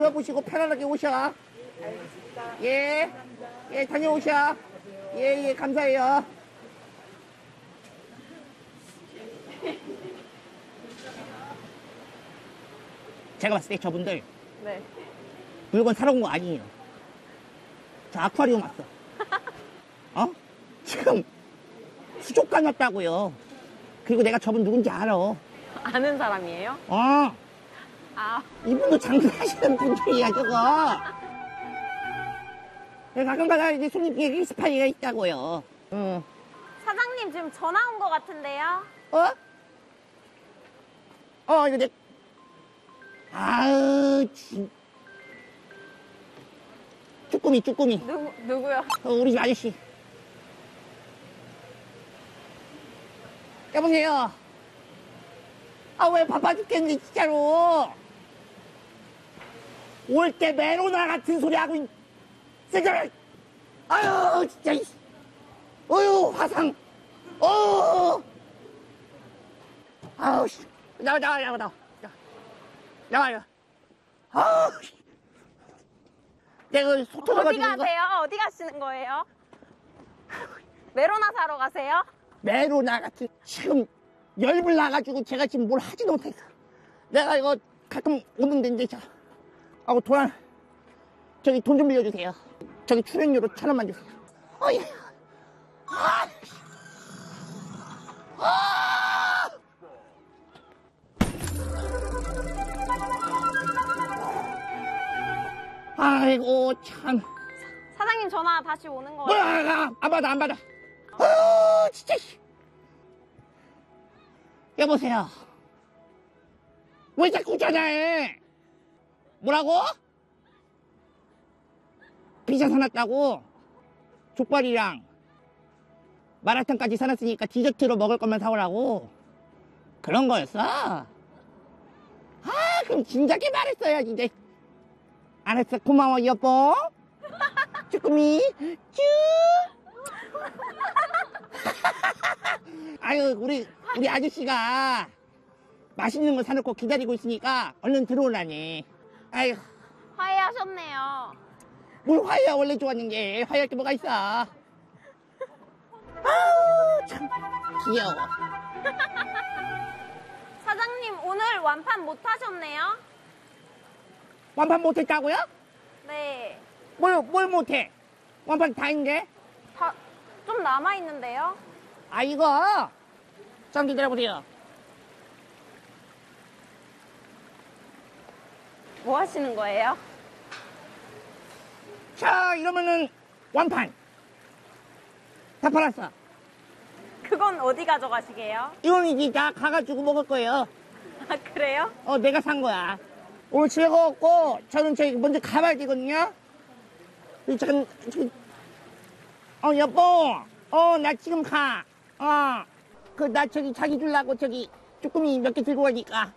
보시고 편안하게 오셔. 예, 예, 다녀오셔. 예, 예, 감사해요. 제가 봤을 때 저분들 네. 물건 사러 온 거 아니에요. 저 아쿠아리움 왔어. 어? 지금 수족관 왔다고요. 그리고 내가 저분 누군지 알아. 아는 사람이에요? 어. 아, 이분도 장사하시는 분들이야, 저거. 가끔가다 이제 손님 스파이가 있다고요. 응. 사장님 지금 전화 온 것 같은데요? 이거 아으, 쭈꾸미. 누구요? 우리 집 아저씨. 여보세요. 왜 바빠 죽겠니, 진짜로. 올 때 메로나 같은 소리 하고 진짜. 아유, 진짜. 어휴, 화상. 아우, 씨. 나와. 아우, 씨. 내가 속 터져가지고. 어디 가세요? 어디 가시는 거예요? 메로나 사러 가세요? 메로나 같은, 지금 열불 나가지고 제가 지금 뭘 하지도 못했어. 내가 이거 가끔 오는데 이제 저기 돈 좀 빌려주세요. 저기 출연료로 1,000원만 주세요. 예. 아이고, 참. 사장님 전화 다시 오는 거예요? 안 받아. 진짜. 여보세요. 왜 자꾸 전화해? 뭐라고? 피자 사놨다고? 족발이랑 마라탕까지 사놨으니까 디저트로 먹을 것만 사오라고? 그런 거였어? 그럼 진작에 말했어야지, 이제. 알았어, 고마워, 여보. 쭈꾸미, 쭈. 아유, 우리 아저씨가 맛있는 거 사놓고 기다리고 있으니까 얼른 들어오라니. 아유. 화해하셨네요. 뭘 화해야, 원래 좋았는 게. 화해할 게 뭐가 있어. 아우, 참. 귀여워. 사장님 오늘 완판 못 하셨네요? 완판 못했다고요? 네. 뭘 못해? 완판 다 했는데? 좀 남아있는데요? 이거. 잠 기다려보세요. 뭐 하시는 거예요? 자, 이러면은 완판. 다 팔았어. 그건 어디 가져가시게요? 이건 이제 다 가가지고 먹을 거예요. 아, 그래요? 내가 산 거야. 오늘 즐거웠고, 저는 저기 먼저 가봐야 되거든요. 잠깐, 여보. 나 지금 가. 나 저기 자기 주려고 저기 쭈꾸미 몇 개 들고 가니까.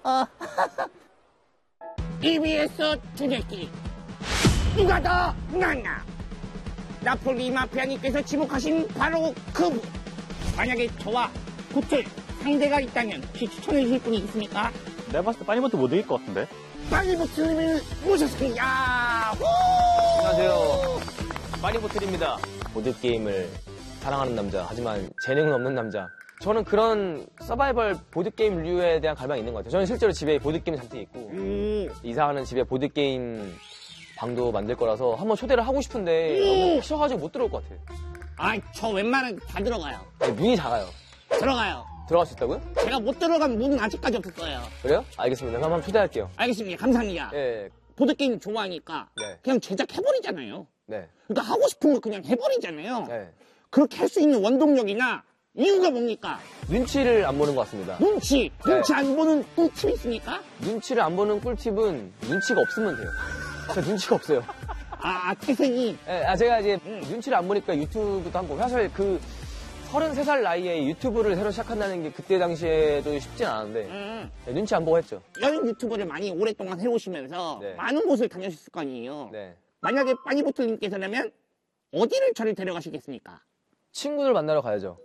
EBS 주제기. 누가 더 낫나? 나폴리 마피아님께서 지목하신 바로 그분. 만약에 저와 붙을 상대가 있다면 혹시 추천해 주실 분이 있습니까? 내가 봤을 때 빠니버트 못 이길 것 같은데? 빠니보트님을 모셨습니다. 안녕하세요. 빠니보틀입니다. 보드게임을 사랑하는 남자, 하지만 재능은 없는 남자. 저는 그런 서바이벌 보드게임류에 대한 갈망이 있는 것 같아요. 저는 실제로 집에 보드게임이 잔뜩 있고 이사하는 집에 보드게임 방도 만들 거라서 한번 초대를 하고 싶은데 너무 크셔가지고 못 들어올 것 같아요. 저 웬만하면 다 들어가요. 아니, 문이 작아요. 들어가요. 들어갈 수 있다고요? 제가 못 들어간 문은 아직까지 없었어요. 그래요? 알겠습니다. 그럼 한번 초대할게요. 알겠습니다. 감사합니다. 예. 보드게임 좋아하니까 네. 그냥 제작해버리잖아요. 네. 그러니까 하고 싶은 거 그냥 해버리잖아요. 네. 그렇게 할 수 있는 원동력이나 이유가 뭡니까? 눈치를 안 보는 것 같습니다. 눈치 안 보는 꿀팁이 있습니까? 눈치를 안 보는 꿀팁은 눈치가 없으면 돼요. 진짜 눈치가 없어요. 태생이. 네, 제가 이제 눈치를 안 보니까 유튜브도 한 거. 사실 33살 나이에 유튜브를 새로 시작한다는 게 그때 당시에도 쉽진 않았는데 네, 눈치 안 보고 했죠. 여행 유튜버를 많이 오랫동안 해오시면서 네. 많은 곳을 다녔을 거 아니에요. 네. 만약에 빠니보틀님께서라면 어디를 저를 데려가시겠습니까? 친구들 만나러 가야죠.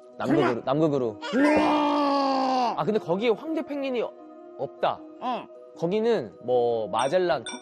남극으로. 우와! 근데 거기에 황제 펭귄이 없다. 거기는 뭐 마젤란,